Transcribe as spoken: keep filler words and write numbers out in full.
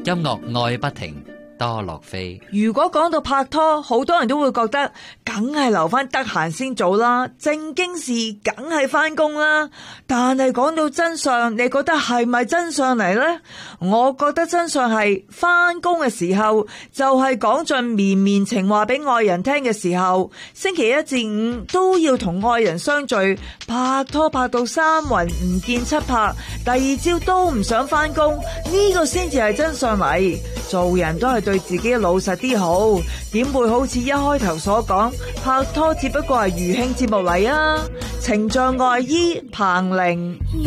音樂愛不停，多樂飛。 如果講到拍拖，好多人都會覺得梗係留翻得閒先做啦，正經事梗係翻工啦。但係講到真相，你覺得係咪真相嚟呢？我覺得真相係翻工嘅時候就係講盡綿綿情話俾愛人聽嘅時候，星期一至五都要同愛人相聚，拍拖拍到三魂唔見七魄，第二朝都唔想翻工，呢個先至係真相嚟。做人都係對自己老實啲好，點會好似一開頭所講，拍拖只不過係娛慶節目嚟啊！情像外衣，彭羚。